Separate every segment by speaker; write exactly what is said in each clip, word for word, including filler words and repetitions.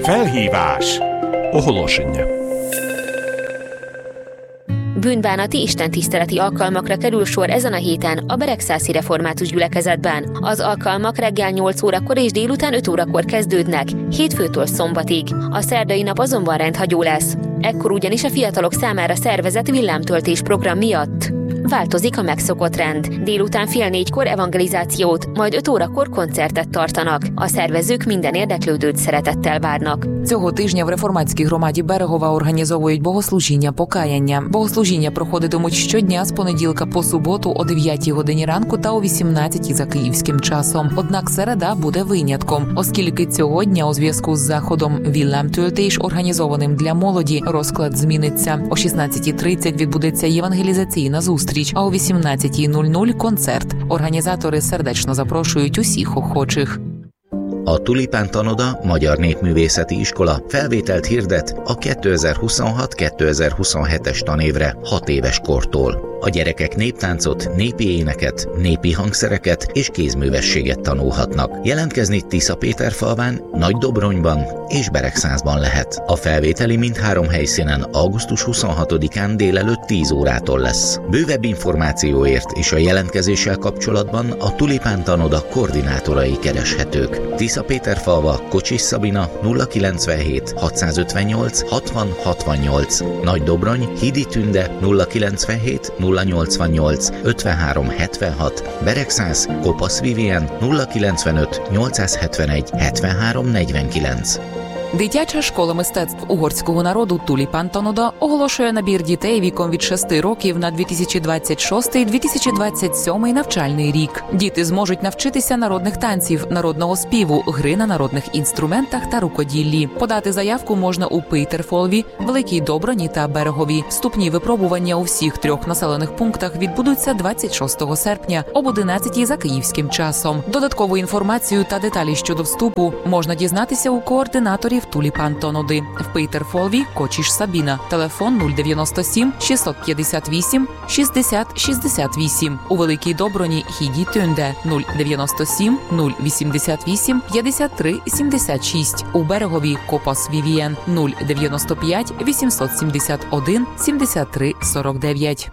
Speaker 1: Felhívás.
Speaker 2: Oголошення.
Speaker 3: Bűnbánati istentiszteleti alkalmakra kerül sor ezen a héten a Beregszászi Református Gyülekezetben. Az alkalmak reggel nyolc órakor és délután öt órakor kezdődnek, hétfőtől szombatig. A szerdai nap azonban rendhagyó lesz. Ekkor ugyanis a fiatalok számára szervezett villámtöltés program miatt változik a megszokott rend. Délután fél négykor evangelizációt, majd öt órakor koncertet tartanak. A szervezők minden érdeklődőt szeretettel várnak.
Speaker 4: Цього тижня в реформатській громаді Берегова організовують богослужіння покаяння. Богослужіння проходитимуть щодня з понеділка по суботу о дев'ятій годині ранку та о вісімнадцятій за київським часом. Однак середа буде винятком, оскільки цього дня у зв'язку з заходом «Villámtöltés», організованим для молоді, розклад зміниться. О шістнадцятій тридцять відбудеться євангелізаційна зустріч, а о вісімнадцятій нуль нуль – концерт. Організатори сердечно запрошують усіх охочих.
Speaker 5: A Tulipán Tanoda Magyar Népművészeti Iskola felvételt hirdet a kétezer-huszonhat kétezer-huszonhetes tanévre hat éves kortól. A gyerekek néptáncot, népi éneket, népi hangszereket és kézművességet tanulhatnak. Jelentkezni Tiszapéterfalván, Nagydobronyban és Beregszázban lehet. A felvételi mindhárom helyszínen augusztus huszonhatodikán délelőtt tíz órától lesz. Bővebb információért és a jelentkezéssel kapcsolatban a Tulipán Tanoda koordinátorai kereshetők. Tiszapéterfalva, Kocsis Szabina nulla kilencvenhét hatszázötvennyolc hatvan hatvannyolc, Nagydobrony, Hidi Tünde nulla kilencvenhét nulla nyolcvannyolc ötvenhárom hetvenhat, Beregszász, Kopasz Vivien nulla kilencvenöt nyolcszázhetvenegy hetvenhárom negyvenkilenc.
Speaker 4: Дитяча школа мистецтв угорського народу «Туліпан Тanoda» оголошує набір дітей віком від шести років на дві тисячі двадцять шостий - дві тисячі двадцять сьомий навчальний рік. Діти зможуть навчитися народних танців, народного співу, гри на народних інструментах та рукоділлі. Подати заявку можна у Пейтерфолві, Великій Доброні та Берегові. Вступні випробування у всіх трьох населених пунктах відбудуться двадцять шостого серпня об одинадцятій за київським часом. Додаткову інформацію та деталі щодо вступу можна дізнатися у координаторів Туліпан Тоноди. В Пейтерфолві Кочіш Сабіна. Телефон нуль дев'яносто сім шістсот п'ятдесят вісім шістдесят шістдесят вісім. У Великій Доброні Хіді Тюнде нуль дев'яносто сім нуль вісімдесят вісім п'ятдесят три сімдесят шість. У Берегові Копас Вівіен нуль дев'яносто п'ять вісімсот сімдесят один сімдесят три сорок дев'ять.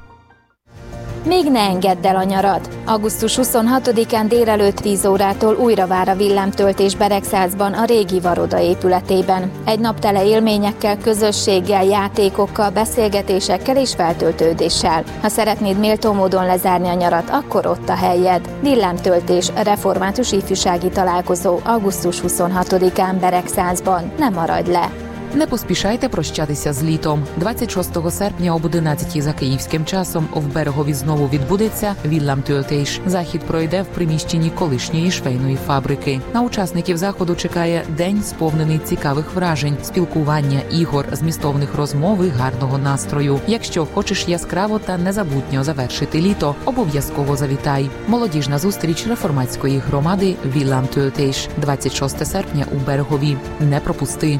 Speaker 6: Még ne engedd el a nyarad! augusztus huszonhatodikán délelőtt tíz órától újra vár a villámtöltés Beregszázban, a régi Varoda épületében. Egy nap tele élményekkel, közösséggel, játékokkal, beszélgetésekkel és feltöltődéssel. Ha szeretnéd méltó módon lezárni a nyarat, akkor ott a helyed. Villámtöltés, református ifjúsági találkozó augusztus huszonhatodikán Beregszázban. Ne maradj le!
Speaker 4: Не поспішайте прощатися з літом. двадцять шостого серпня об одинадцятій за київським часом в Берегові знову відбудеться «Villámtöltés». Захід пройде в приміщенні колишньої швейної фабрики. На учасників заходу чекає день, сповнений цікавих вражень, спілкування, ігор, змістовних розмов і гарного настрою. Якщо хочеш яскраво та незабутньо завершити літо, обов'язково завітай. Молодіжна зустріч реформатської громади «Villámtöltés» двадцять шостого серпня у Берегові. Не пропусти!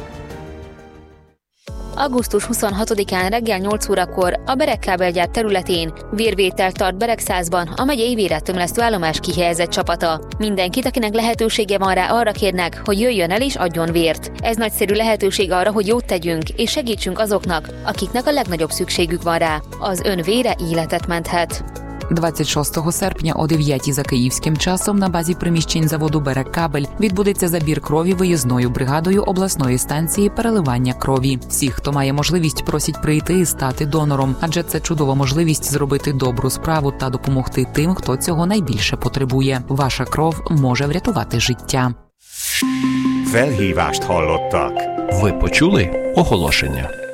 Speaker 3: augusztus huszonhatodikán reggel nyolc órakor a Beregkábelgyár területén vérvételt tart Beregszázban a megyei vérettömlesztő állomás kihelyezett csapata. Mindenkit, akinek lehetősége van rá, arra kérnek, hogy jöjjön el és adjon vért. Ez nagyszerű lehetőség arra, hogy jót tegyünk és segítsünk azoknak, akiknek a legnagyobb szükségük van rá. Az ön vére életet menthet.
Speaker 4: двадцять шостого серпня о дев'ятій за київським часом на базі приміщень заводу «Берегкабель» відбудеться забір крові виїзною бригадою обласної станції переливання крові. Всіх, хто має можливість, просять прийти і стати донором, адже це чудова можливість зробити добру справу та допомогти тим, хто цього найбільше потребує. Ваша кров може врятувати життя.
Speaker 1: Felhívást hallottak.
Speaker 2: Ви почули оголошення.